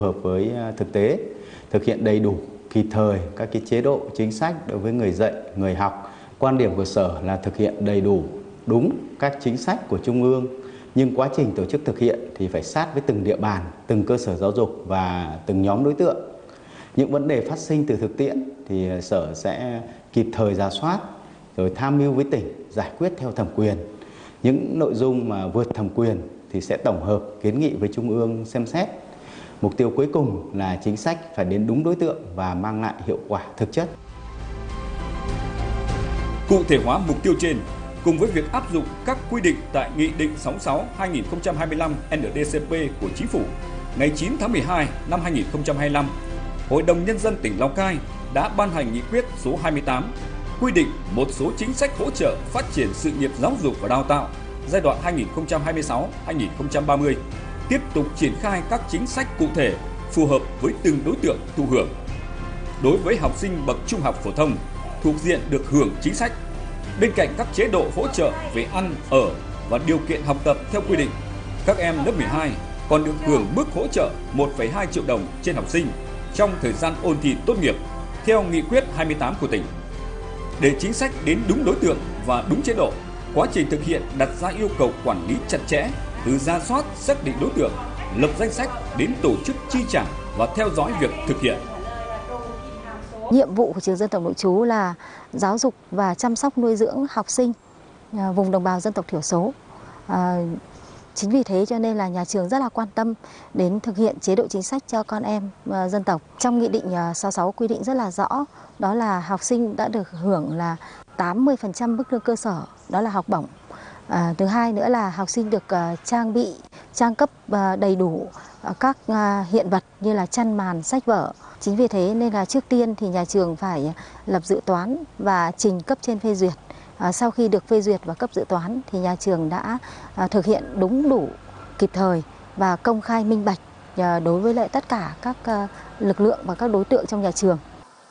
hợp với thực tế, thực hiện đầy đủ, kịp thời các cái chế độ chính sách đối với người dạy, người học. Quan điểm của Sở là thực hiện đầy đủ, đúng các chính sách của Trung ương, nhưng quá trình tổ chức thực hiện thì phải sát với từng địa bàn, từng cơ sở giáo dục và từng nhóm đối tượng. Những vấn đề phát sinh từ thực tiễn thì Sở sẽ kịp thời rà soát, rồi tham mưu với tỉnh giải quyết theo thẩm quyền. Những nội dung mà vượt thẩm quyền thì sẽ tổng hợp kiến nghị với Trung ương xem xét. Mục tiêu cuối cùng là chính sách phải đến đúng đối tượng và mang lại hiệu quả thực chất. Cụ thể hóa mục tiêu trên, cùng với việc áp dụng các quy định tại Nghị định 66/2025 NDCP của Chính phủ ngày 9 tháng 12 năm 2025, Hội đồng Nhân dân tỉnh Lào Cai đã ban hành nghị quyết số 28 quy định một số chính sách hỗ trợ phát triển sự nghiệp giáo dục và đào tạo giai đoạn 2026-2030, tiếp tục triển khai các chính sách cụ thể phù hợp với từng đối tượng thụ hưởng. Đối với học sinh bậc trung học phổ thông thuộc diện được hưởng chính sách, bên cạnh các chế độ hỗ trợ về ăn, ở và điều kiện học tập theo quy định, các em lớp 12 còn được hưởng mức hỗ trợ 1,2 triệu đồng trên học sinh trong thời gian ôn thi tốt nghiệp theo nghị quyết 28 của tỉnh. Để chính sách đến đúng đối tượng và đúng chế độ, quá trình thực hiện đặt ra yêu cầu quản lý chặt chẽ, từ rà soát, xác định đối tượng, lập danh sách đến tổ chức chi trả và theo dõi việc thực hiện. Nhiệm vụ của trường dân tộc nội trú là giáo dục và chăm sóc nuôi dưỡng học sinh vùng đồng bào dân tộc thiểu số. Chính vì thế cho nên là nhà trường rất là quan tâm đến thực hiện chế độ chính sách cho con em dân tộc. Trong Nghị định 66 quy định rất là rõ, đó là học sinh đã được hưởng là 80% mức lương cơ sở, đó là học bổng. Thứ hai nữa là học sinh được trang cấp đầy đủ các hiện vật như là chăn màn, sách vở. Chính vì thế nên là trước tiên thì nhà trường phải lập dự toán và trình cấp trên phê duyệt. Sau khi được phê duyệt và cấp dự toán thì nhà trường đã thực hiện đúng đủ, kịp thời và công khai minh bạch đối với lại tất cả các lực lượng và các đối tượng trong nhà trường.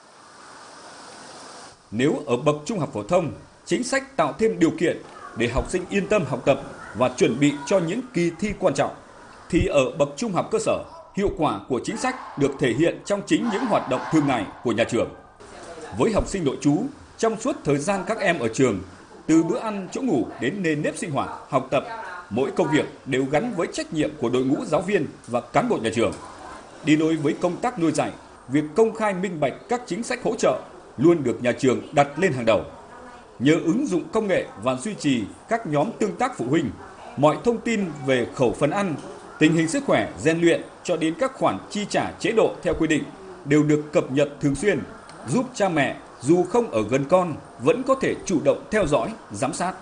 Nếu ở bậc trung học phổ thông, chính sách tạo thêm điều kiện để học sinh yên tâm học tập và chuẩn bị cho những kỳ thi quan trọng, thì ở bậc trung học cơ sở, hiệu quả của chính sách được thể hiện trong chính những hoạt động thường ngày của nhà trường. Với học sinh nội trú, trong suốt thời gian các em ở trường, từ bữa ăn, chỗ ngủ đến nền nếp sinh hoạt, học tập, mỗi công việc đều gắn với trách nhiệm của đội ngũ giáo viên và cán bộ nhà trường. Đi đôi với công tác nuôi dạy, việc công khai minh bạch các chính sách hỗ trợ luôn được nhà trường đặt lên hàng đầu. Nhờ ứng dụng công nghệ và duy trì các nhóm tương tác phụ huynh, mọi thông tin về khẩu phần ăn, tình hình sức khỏe, rèn luyện cho đến các khoản chi trả chế độ theo quy định đều được cập nhật thường xuyên, giúp cha mẹ dù không ở gần con vẫn có thể chủ động theo dõi, giám sát.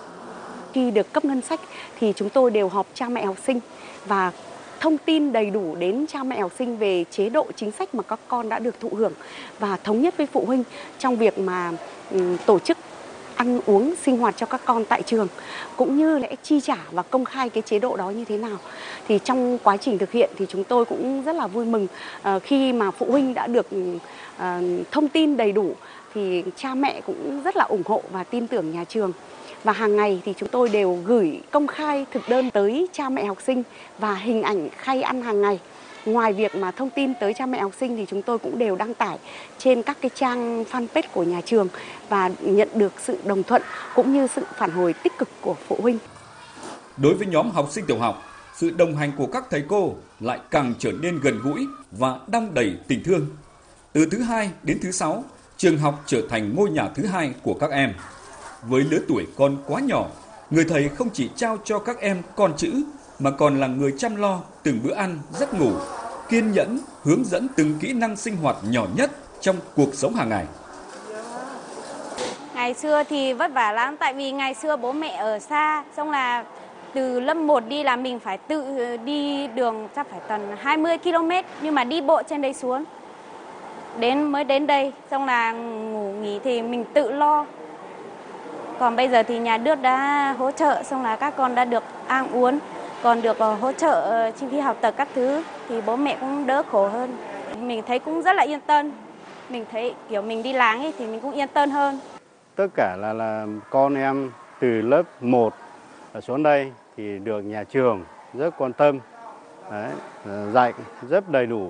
Khi được cấp ngân sách thì chúng tôi đều họp cha mẹ học sinh và thông tin đầy đủ đến cha mẹ học sinh về chế độ chính sách mà các con đã được thụ hưởng và thống nhất với phụ huynh trong việc mà tổ chức ăn uống sinh hoạt cho các con tại trường, cũng như lẽ chi trả và công khai cái chế độ đó như thế nào. Thì trong quá trình thực hiện thì chúng tôi cũng rất là vui mừng khi mà phụ huynh đã được thông tin đầy đủ thì cha mẹ cũng rất là ủng hộ và tin tưởng nhà trường. Và hàng ngày thì chúng tôi đều gửi công khai thực đơn tới cha mẹ học sinh và hình ảnh khay ăn hàng ngày. Ngoài việc mà thông tin tới cha mẹ học sinh thì chúng tôi cũng đều đăng tải trên các cái trang fanpage của nhà trường và nhận được sự đồng thuận cũng như sự phản hồi tích cực của phụ huynh. Đối với nhóm học sinh tiểu học, sự đồng hành của các thầy cô lại càng trở nên gần gũi và đong đầy tình thương. Từ thứ 2 đến thứ 6, trường học trở thành ngôi nhà thứ hai của các em. Với lứa tuổi còn quá nhỏ, người thầy không chỉ trao cho các em con chữ mà còn là người chăm lo từng bữa ăn, giấc ngủ, kiên nhẫn hướng dẫn từng kỹ năng sinh hoạt nhỏ nhất trong cuộc sống hàng ngày. Ngày xưa thì vất vả lắm, tại vì ngày xưa bố mẹ ở xa, xong là từ lớp 1 đi là mình phải tự đi đường chắc phải tầm 20 km, nhưng mà đi bộ trên đây xuống. Mới đến đây, xong là ngủ nghỉ thì mình tự lo. Còn bây giờ thì nhà nước đã hỗ trợ, xong là các con đã được ăn uống, còn được hỗ trợ chi phí học tập các thứ thì bố mẹ cũng đỡ khổ hơn. Mình thấy cũng rất là yên tâm. Mình thấy kiểu mình đi làng ấy thì mình cũng yên tâm hơn. Tất cả là con em từ lớp 1 xuống đây thì được nhà trường rất quan tâm, dạy rất đầy đủ.